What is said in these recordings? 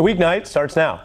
The weeknight starts now.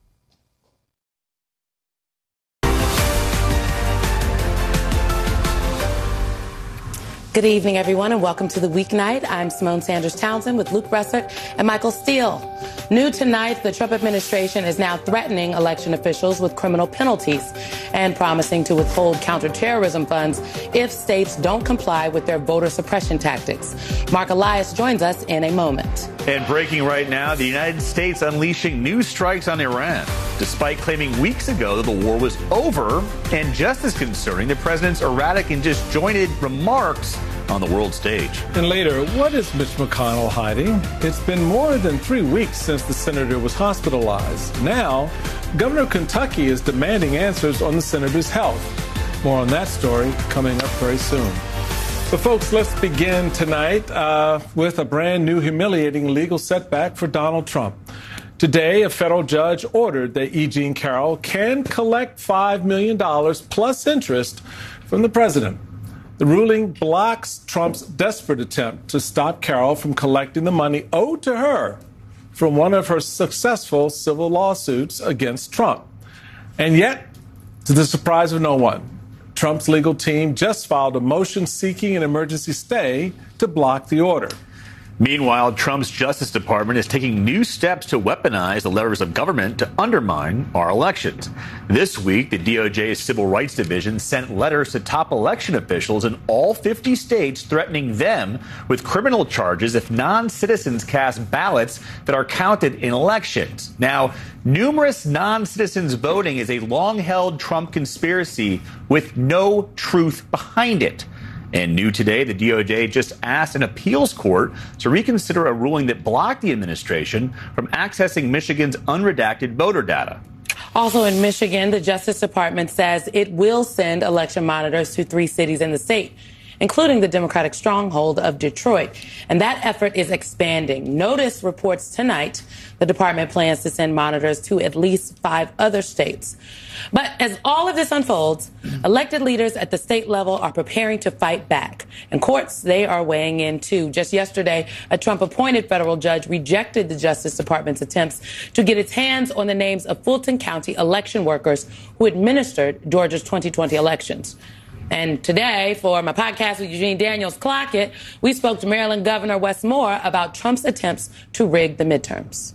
Good evening, everyone, and welcome to the weeknight. I'm Simone Sanders Townsend with Luke Bressert and Michael Steele. New tonight, the Trump administration is now threatening election officials with criminal penalties and promising to withhold counterterrorism funds if states don't comply with their voter suppression tactics. Mark Elias joins us in a moment. And breaking right now, the United States unleashing new strikes on Iran, despite claiming weeks ago that the war was over, and just as concerning, the president's erratic and disjointed remarks on the world stage. And later, what is Mitch McConnell hiding? It's been more than 3 weeks since the senator was hospitalized. Now, Governor of Kentucky is demanding answers on the senator's health. More on that story coming up very soon. So, folks, let's begin tonight with a brand new humiliating legal setback for Donald Trump. Today, a federal judge ordered that E. Jean Carroll can collect $5 million plus interest from the president. The ruling blocks Trump's desperate attempt to stop Carroll from collecting the money owed to her from one of her successful civil lawsuits against Trump. And yet, to the surprise of no one, Trump's legal team just filed a motion seeking an emergency stay to block the order. Meanwhile, Trump's Justice Department is taking new steps to weaponize the levers of government to undermine our elections. This week, the DOJ's Civil Rights Division sent letters to top election officials in all 50 states threatening them with criminal charges if non-citizens cast ballots that are counted in elections. Now, numerous non-citizens voting is a long-held Trump conspiracy with no truth behind it. And new today, the DOJ just asked an appeals court to reconsider a ruling that blocked the administration from accessing Michigan's unredacted voter data. Also in Michigan, the Justice Department says it will send election monitors to 3 cities in the state, including the Democratic stronghold of Detroit. And that effort is expanding. Notice reports tonight the department plans to send monitors to at least 5 other states. But as all of this unfolds, elected leaders at the state level are preparing to fight back. And courts, they are weighing in, too. Just yesterday, a Trump-appointed federal judge rejected the Justice Department's attempts to get its hands on the names of Fulton County election workers who administered Georgia's 2020 elections. And today, for my podcast with Eugene Daniels, Clock It, we spoke to Maryland Governor Wes Moore about Trump's attempts to rig the midterms.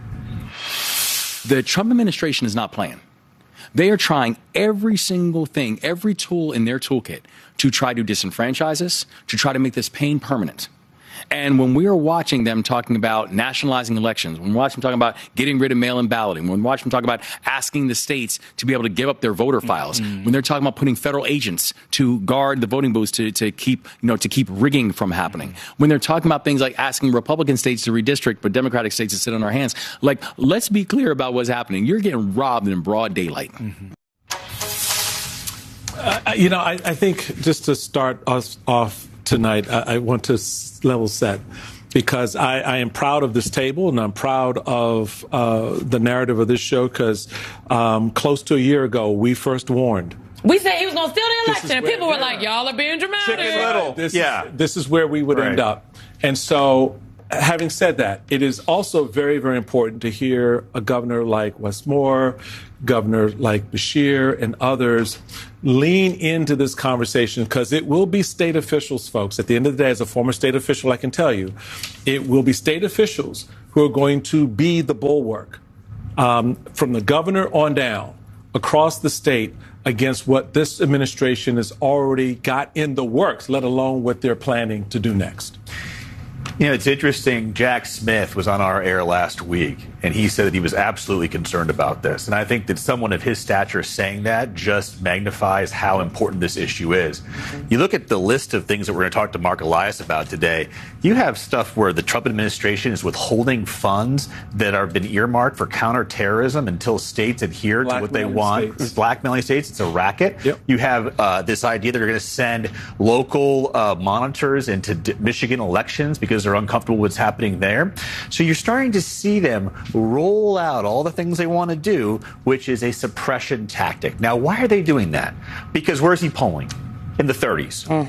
The Trump administration is not playing. They are trying every single thing, every tool in their toolkit to try to disenfranchise us, to try to make this pain permanent. And when we are watching them talking about nationalizing elections, when we're watching them talking about getting rid of mail-in balloting, when we're watching them talk about asking the states to be able to give up their voter files, when they're talking about putting federal agents to guard the voting booths to keep rigging from happening, when they're talking about things like asking Republican states to redistrict but Democratic states to sit on our hands, like, let's be clear about what's happening. You're getting robbed in broad daylight. I think just to start us off tonight, I want to level set because I am proud of this table and I'm proud of the narrative of this show because close to a year ago, we first warned. We said he was going to steal the election, and people were like, y'all are being dramatic. Chicken Little. This is where we would end up. And so, having said that, it is also very, very important to hear a governor like Wes Moore, governor like Beshear, and others lean into this conversation because it will be state officials, folks. At the end of the day, as a former state official, I can tell you, it will be state officials who are going to be the bulwark from the governor on down across the state against what this administration has already got in the works, let alone what they're planning to do next. You know, it's interesting. Jack Smith was on our air last week, and he said that he was absolutely concerned about this. And I think that someone of his stature saying that just magnifies how important this issue is. You look at the list of things that we're going to talk to Mark Elias about today. You have stuff where the Trump administration is withholding funds that have been earmarked for counterterrorism until states adhere to what they want. Blackmailing states. It's a racket. Yep. You have this idea that they're going to send local monitors into Michigan elections because they're uncomfortable with what's happening there. So you're starting to see them roll out all the things they want to do, which is a suppression tactic. Now, why are they doing that? Because where's he polling? In the 30s, right?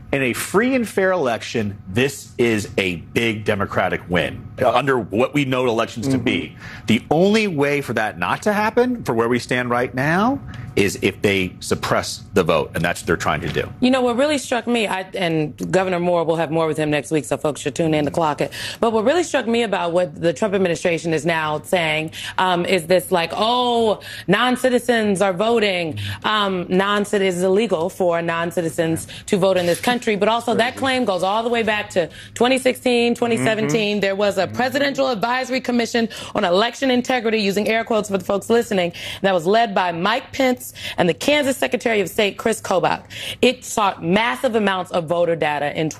in a free and fair election, this is a big Democratic win under what we know elections to be. The only way for that not to happen, for where we stand right now, is if they suppress the vote, and that's what they're trying to do. You know, what really struck me, and Governor Moore, will have more with him next week, so folks should tune in to clock it. But what really struck me about what the Trump administration is now saying is this, like, oh, non-citizens are voting. It is illegal for non-citizens to vote in this country. But also that claim goes all the way back to 2016, 2017. There was a Presidential Advisory Commission on Election Integrity, using air quotes for the folks listening, that was led by Mike Pence and the Kansas Secretary of State, Chris Kobach. It sought massive amounts of voter data in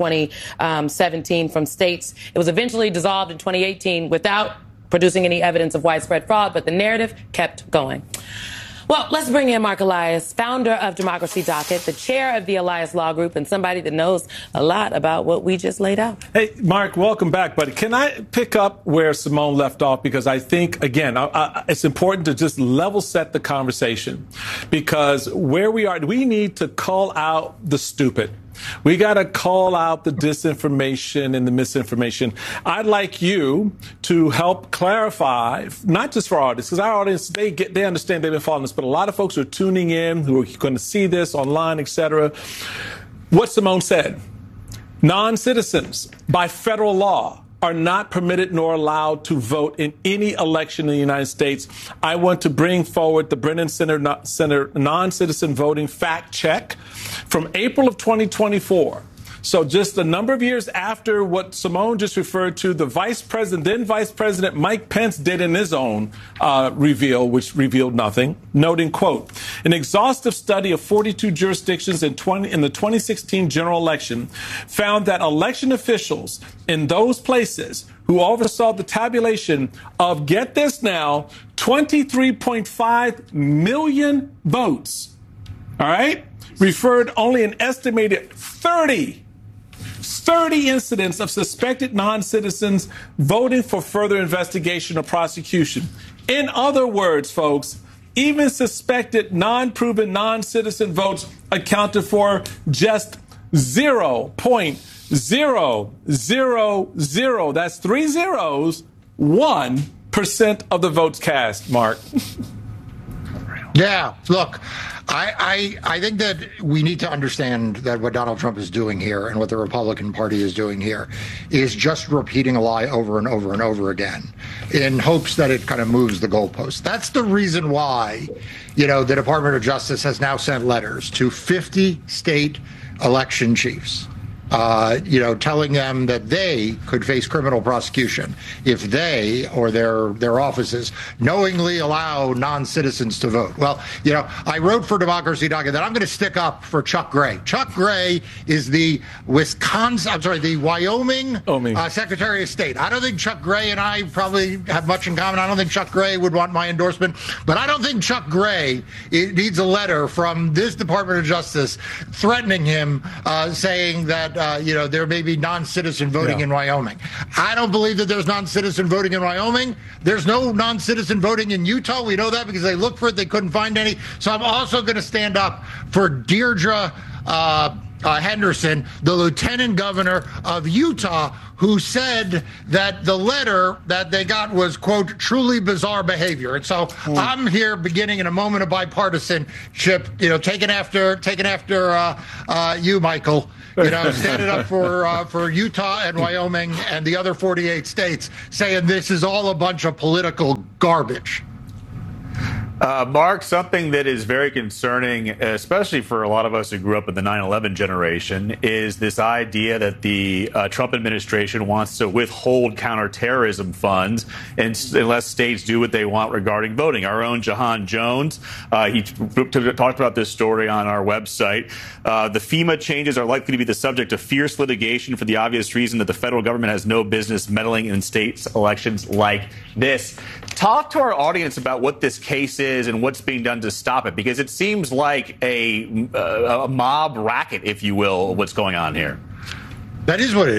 2017 from states. It was eventually dissolved in 2018 without producing any evidence of widespread fraud, but the narrative kept going. Well, let's bring in Mark Elias, founder of Democracy Docket, the chair of the Elias Law Group, and somebody that knows a lot about what we just laid out. Hey, Mark, welcome back. But can I pick up where Simone left off? Because I think, again, it's important to just level set the conversation. Because where we are, we need to call out the stupid. We got to call out the disinformation and the misinformation. I'd like you to help clarify, not just for our audience, because our audience, they understand, they've been following this, but a lot of folks who are tuning in, who are going to see this online, etc. What Simone said: non-citizens, by federal law, are not permitted nor allowed to vote in any election in the United States. I want to bring forward the Brennan Center non-citizen voting fact check from April of 2024. So just a number of years after what Simone just referred to, the then Vice President Mike Pence did in his own reveal, which revealed nothing, noting, quote, an exhaustive study of 42 jurisdictions in the 2016 general election found that election officials in those places who oversaw the tabulation of, get this now, 23.5 million votes, all right, referred only an estimated 30 incidents of suspected non-citizens voting for further investigation or prosecution. In other words, folks, even suspected non-proven non-citizen votes accounted for just 0.000, that's 3 zeros, 1% of the votes cast, Mark. Yeah, look, I think that we need to understand that what Donald Trump is doing here and what the Republican Party is doing here is just repeating a lie over and over and over again in hopes that it kind of moves the goalpost. That's the reason why, the Department of Justice has now sent letters to 50 state election chiefs, telling them that they could face criminal prosecution if they or their offices knowingly allow non-citizens to vote. Well, I wrote for Democracy Docket that I'm going to stick up for Chuck Gray. Chuck Gray is the Wyoming Secretary of State. I don't think Chuck Gray and I probably have much in common. I don't think Chuck Gray would want my endorsement, but I don't think Chuck Gray needs a letter from this Department of Justice threatening him, saying that there may be non-citizen voting in Wyoming. I don't believe that there's non-citizen voting in Wyoming. There's no non-citizen voting in Utah. We know that because they looked for it. They couldn't find any. So I'm also going to stand up for Deirdre Henderson, the lieutenant governor of Utah, who said that the letter that they got was, quote, truly bizarre behavior. And so I'm here beginning in a moment of bipartisanship, taking after you, Michael, standing up for Utah and Wyoming and the other 48 states, saying this is all a bunch of political garbage. Mark, something that is very concerning, especially for a lot of us who grew up in the 9/11 generation, is this idea that the Trump administration wants to withhold counterterrorism funds unless states do what they want regarding voting. Our own Jahan Jones, he talked about this story on our website. The FEMA changes are likely to be the subject of fierce litigation for the obvious reason that the federal government has no business meddling in states' elections like this. Talk to our audience about what this case is and what's being done to stop it, because it seems like a mob racket, if you will, what's going on here. That is what it is.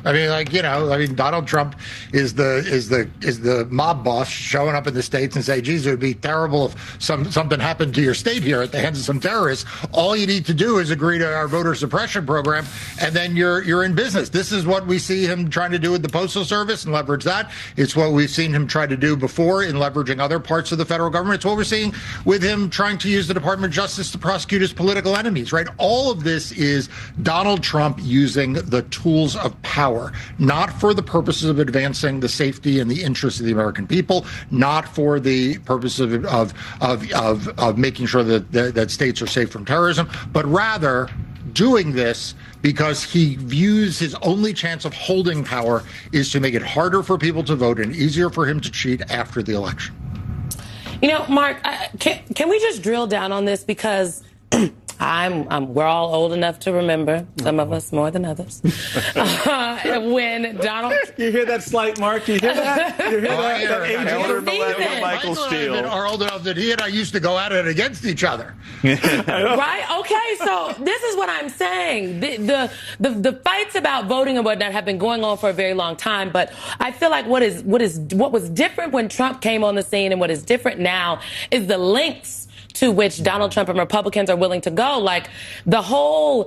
I mean, Donald Trump is the mob boss showing up in the States and say, geez, it would be terrible if something happened to your state here at the hands of some terrorists. All you need to do is agree to our voter suppression program, and then you're in business. This is what we see him trying to do with the Postal Service and leverage that. It's what we've seen him try to do before in leveraging other parts of the federal government. It's what we're seeing with him trying to use the Department of Justice to prosecute his political enemies, right? All of this is Donald Trump using the tools of power, not for the purposes of advancing the safety and the interests of the American people, not for the purpose of making sure that states are safe from terrorism, but rather doing this because he views his only chance of holding power is to make it harder for people to vote and easier for him to cheat after the election. You know, Mark, can we just drill down on this? Because we're all old enough to remember, some of us more than others, when Donald... You hear that slight, Mark? You hear that? You hear that? Elder millennial Michael Steele. Are old enough that he and I used to go at it against each other. Right? Okay, so this is what I'm saying. The fights about voting and whatnot have been going on for a very long time, but I feel like what was different when Trump came on the scene and what is different now is the lengths to which Donald Trump and Republicans are willing to go. Like the whole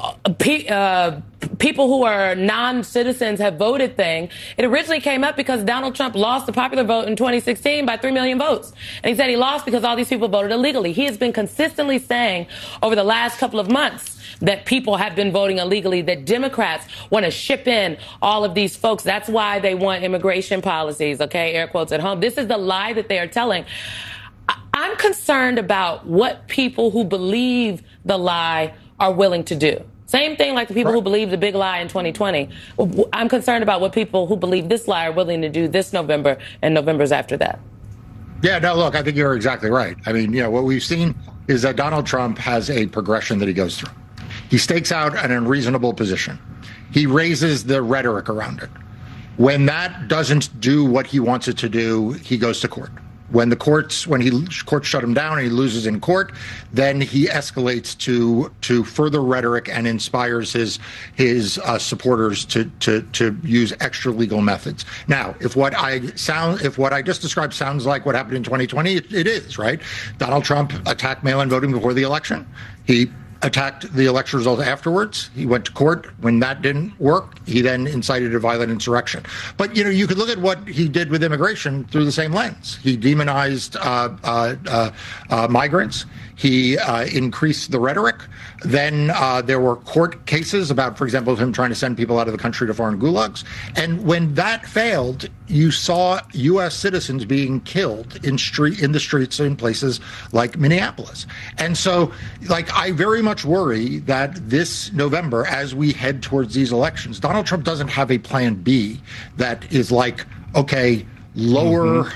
people who are non-citizens have voted thing, it originally came up because Donald Trump lost the popular vote in 2016 by 3 million votes. And he said he lost because all these people voted illegally. He has been consistently saying over the last couple of months that people have been voting illegally, that Democrats want to ship in all of these folks. That's why they want immigration policies, okay, air quotes at home. This is the lie that they are telling. I'm concerned about what people who believe the lie are willing to do. Same thing like the people who believe the big lie in 2020. I'm concerned about what people who believe this lie are willing to do this November and Novembers after that. Yeah, no, look, I think you're exactly right. I mean, what we've seen is that Donald Trump has a progression that he goes through. He stakes out an unreasonable position. He raises the rhetoric around it. When that doesn't do what he wants it to do, he goes to court. When courts shut him down and he loses in court, then he escalates to further rhetoric and inspires his supporters to use extra legal methods. Now, if what I just described sounds like what happened in 2020, it is, right? Donald Trump attacked mail-in voting before the election. He attacked the election results afterwards. He went to court. When that didn't work, he then incited a violent insurrection. But, you could look at what he did with immigration through the same lens. He demonized migrants. He increased the rhetoric. Then there were court cases about, for example, him trying to send people out of the country to foreign gulags. And when that failed, you saw U.S. citizens being killed in the streets in places like Minneapolis. And so, I very much worry that this November, as we head towards these elections, Donald Trump doesn't have a plan B that is like, okay, lower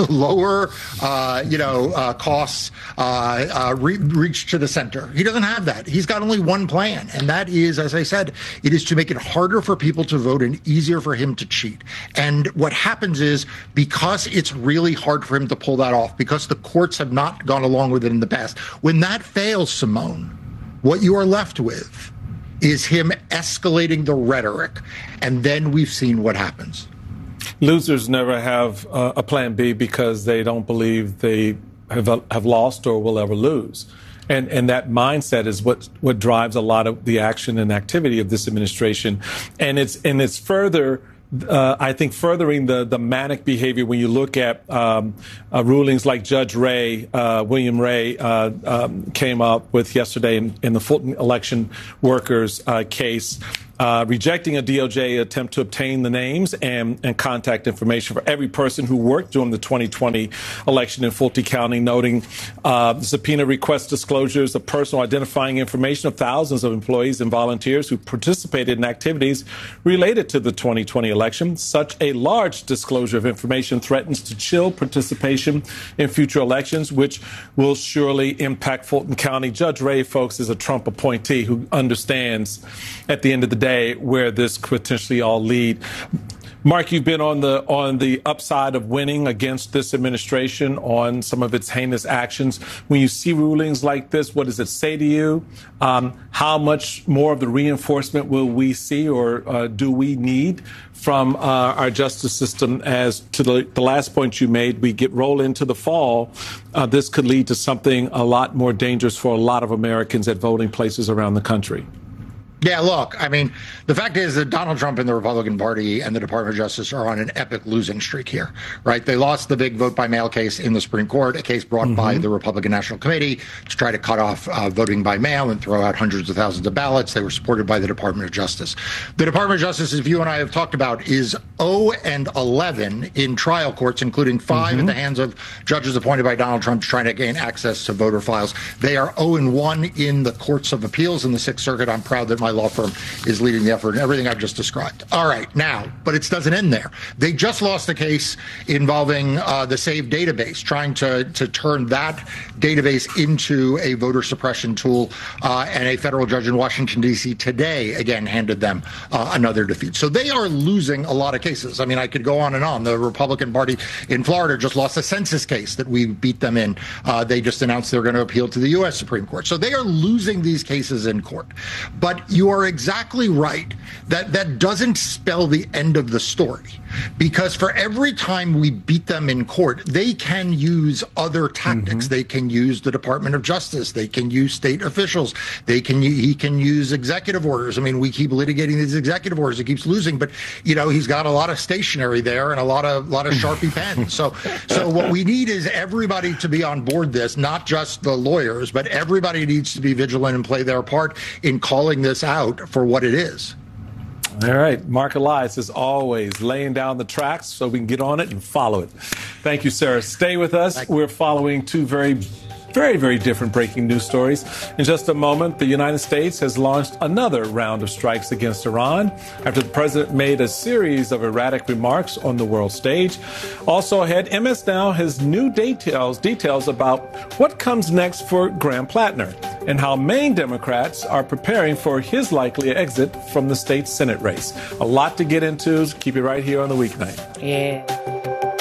costs, reach to the center. He doesn't have that. He's got only one plan, and that is, as I said, it is to make it harder for people to vote and easier for him to cheat. And what happens is, because it's really hard for him to pull that off, because the courts have not gone along with it in the past, when that fails, Simone, what you are left with is him escalating the rhetoric, and then we've seen what happens. Losers never have a plan B because they don't believe they have lost or will ever lose. And that mindset is what drives a lot of the action and activity of this administration. And it's further, I think, furthering the manic behavior when you look at rulings like Judge Ray, William Ray, came up with yesterday in the Fulton election workers case. Rejecting a DOJ attempt to obtain the names and contact information for every person who worked during the 2020 election in Fulton County, noting the subpoena request disclosures of personal identifying information of thousands of employees and volunteers who participated in activities related to the 2020 election. Such a large disclosure of information threatens to chill participation in future elections, which will surely impact Fulton County. Judge Ray, folks, is a Trump appointee who understands at the end of the day where this could potentially all lead. Mark, you've been on the upside of winning against this administration on some of its heinous actions. When you see rulings like this, what does it say to you? How much more of the reinforcement will we see, or do we need from our justice system? As to the last point you made, we roll into the fall. This could lead to something a lot more dangerous for a lot of Americans at voting places around the country. Yeah, look, I mean, the fact is that Donald Trump and the Republican Party and the Department of Justice are on an epic losing streak here, right? They lost the big vote by mail case in the Supreme Court, a case brought by the Republican National Committee to try to cut off voting by mail and throw out hundreds of thousands of ballots. They were supported by the Department of Justice. The Department of Justice, as you and I have talked about, is 0-11 in trial courts, including 5 at the hands of judges appointed by Donald Trump trying to gain access to voter files. They are 0-1 in the courts of appeals in the Sixth Circuit. I'm proud that my law firm is leading the effort and everything I've just described. All right, now, but it doesn't end there. They just lost a case involving the SAVE database, trying to turn that database into a voter suppression tool, and a federal judge in Washington, D.C. today, again, handed them another defeat. So they are losing a lot of cases. I mean, I could go on and on. The Republican Party in Florida just lost a census case that we beat them in. They just announced they're going to appeal to the U.S. Supreme Court. So they are losing these cases in court. But you are exactly right that doesn't spell the end of the story, because for every time we beat them in court, they can use other tactics. They can use the Department of Justice. They can use state officials. He can use executive orders. I mean, we keep litigating these executive orders. He keeps losing, but he's got a lot of stationery there and a lot of Sharpie pens. So what we need is everybody to be on board this, not just the lawyers, but everybody needs to be vigilant and play their part in calling this out for what it is. All right. Mark Elias, as always, laying down the tracks so we can get on it and follow it. Thank you, Sarah. Stay with us. We're following two very different breaking news stories. In just a moment, the United States has launched another round of strikes against Iran after the president made a series of erratic remarks on the world stage. Also ahead, MS Now has new details about what comes next for Graham Plattner and how Maine Democrats are preparing for his likely exit from the state Senate race. A lot to get into. Keep it right here on The Weeknight. Yeah.